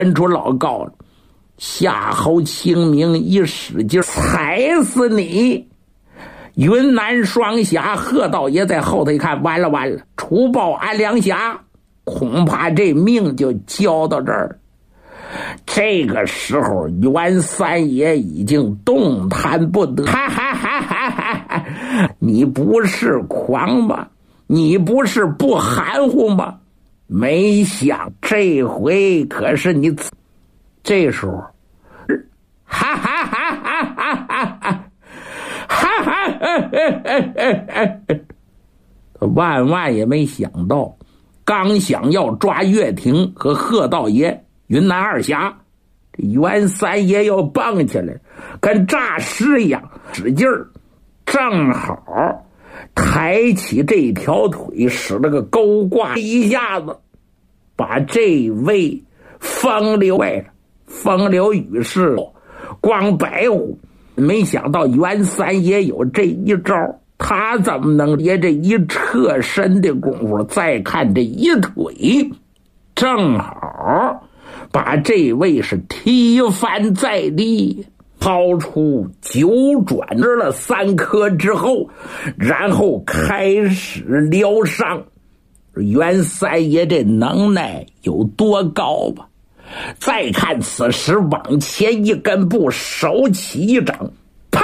认出老高了。夏侯清明一使劲，踩死你！云南双侠贺道爷在后头一看，完了完了，除暴安良侠，恐怕这命就交到这儿。这个时候袁三爷已经动弹不得，哈哈哈哈哈哈！你不是狂吗？你不是不含糊吗？没想这回可是你。这时候哈哈哈哈哈哈哈哈！万万也没想到，刚想要抓岳霆和贺道爷云南二侠，这袁三爷要蹦起来，跟诈尸一样使劲儿，正好抬起这条腿，使了个勾挂，一下子把这位风流雨士光白虎。没想到袁三爷有这一招，他怎么能憋这一侧身的功夫，再看这一腿，正好把这位是踢翻在地，抛出9转了3颗之后，然后开始疗伤。袁三爷这能耐有多高吧？再看此时往前一根步，手起一掌，啪，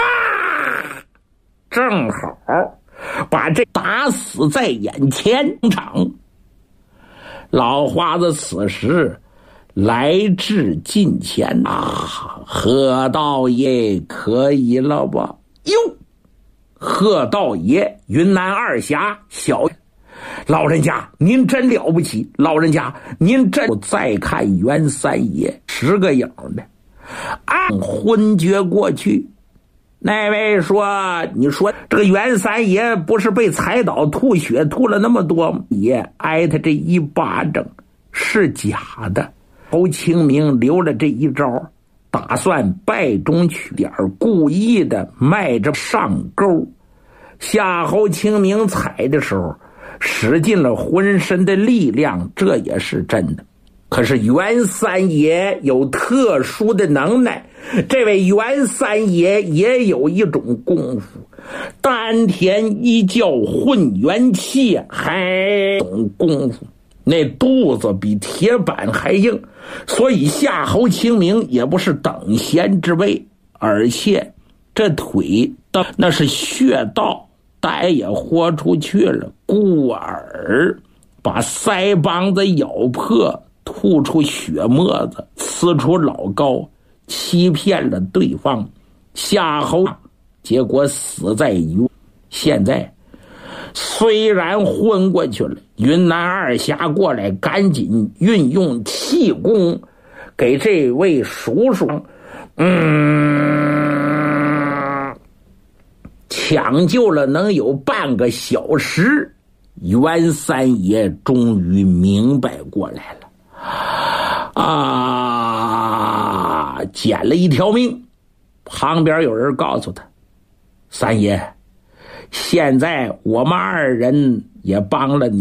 正好把这打死在眼前场。老花子此时来至近前啊，贺道爷可以了吧？哟，贺道爷云南二侠小老人家您真了不起，老人家您真。再看袁三爷10个影的暗昏厥过去。那位说，你说这个袁三爷不是被踩倒吐血吐了那么多吗？也挨他这一巴掌是假的。侯清明留了这一招，打算败中取点，故意的迈着上钩。夏侯清明踩的时候使尽了浑身的力量，这也是真的。可是袁三爷有特殊的能耐，这位袁三爷也有一种功夫，丹田一叫混元气，还懂功夫，那肚子比铁板还硬，所以夏侯清明也不是等闲之辈，而且这腿那是穴道，带也豁出去了，故而把腮帮子咬破，吐出血沫子，呲出老高，欺骗了对方。夏侯结果死在现在虽然昏过去了，云南二侠过来赶紧运用气功给这位叔叔抢救了能有半个小时。袁三爷终于明白过来了啊，捡了一条命。旁边有人告诉他，三爷，现在我们2人也帮了你。